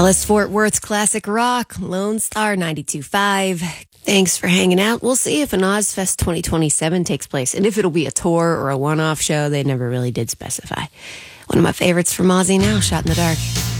Dallas Fort Worth's classic rock, Lone Star 92.5. Thanks for hanging out. We'll see if an Ozfest 2027 takes place, and if it'll be a tour or a one-off show. They never really did specify. One of my favorites from Ozzy now, Shot in the Dark.